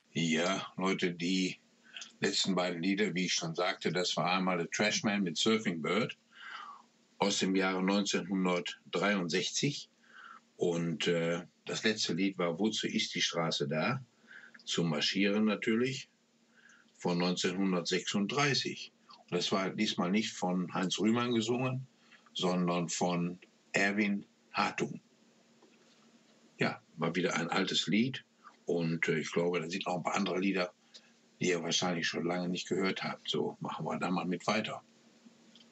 Ja, Leute, die letzten beiden Lieder, wie ich schon sagte, das war einmal The Trashman mit Surfing Bird aus dem Jahre 1963 und das letzte Lied war Wozu ist die Straße da? Zum Marschieren natürlich von 1936. Und das war diesmal nicht von Heinz Rühmann gesungen, sondern von Erwin Hartung. Ja, war wieder ein altes Lied und ich glaube, da sind noch ein paar andere Lieder, die ihr wahrscheinlich schon lange nicht gehört habt. So machen wir da mal mit weiter.